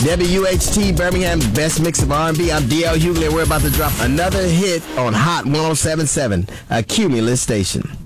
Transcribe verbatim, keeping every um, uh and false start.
W H T Birmingham's best mix of R and B. I'm D L Hughley. We're about to drop another hit on Hot one oh seven point seven, a Cumulus station.